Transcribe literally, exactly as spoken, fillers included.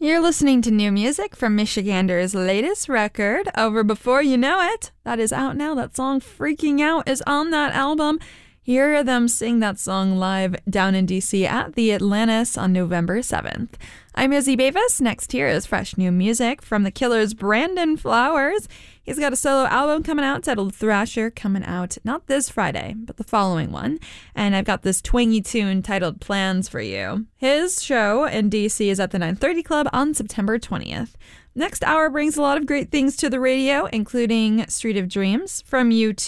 You're listening to new music from Michigander's latest record, Over Before You Know It. That is out now. That song, Freaking Out, is on that album. Hear them sing that song live down in D C at the Atlantis on November seventh. I'm Izzy Bavis. Next here is fresh new music from The Killer's Brandon Flowers. He's got a solo album coming out titled Thrasher, coming out not this Friday, but the following one. And I've got this twangy tune titled Plans for You. His show in D C is at the nine thirty Club on September twentieth. Next hour brings a lot of great things to the radio, including Street of Dreams from U two.